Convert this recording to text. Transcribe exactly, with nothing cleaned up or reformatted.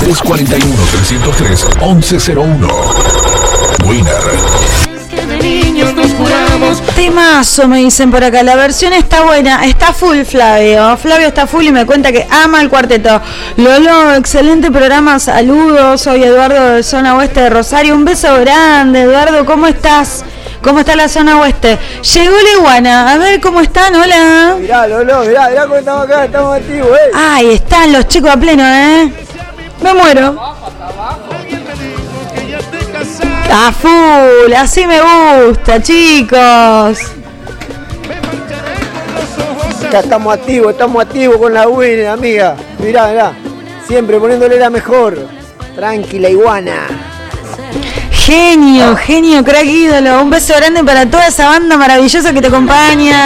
tres cuatro uno, tres cero tres, once cero uno. Winner. Temazo, me dicen por acá. La versión está buena, está full, Flavio. Flavio está full y me cuenta que ama el cuarteto. Lolo, excelente programa, saludos. Soy Eduardo de Zona Oeste de Rosario. Un beso grande, Eduardo, ¿cómo estás? ¿Cómo está la zona oeste? Llegó la iguana, a ver cómo están, hola. Mirá, Lolo, mirá, mirá cómo estamos acá, estamos activos, eh. Ahí están los chicos a pleno, eh. Me muero. A full, así me gusta, chicos. Ya estamos activos, estamos activos con la Winner, amiga. Mirá, mirá, siempre poniéndole la mejor. Tranquila, iguana. Genio, genio, crack ídolo. Un beso grande para toda esa banda maravillosa que te acompaña.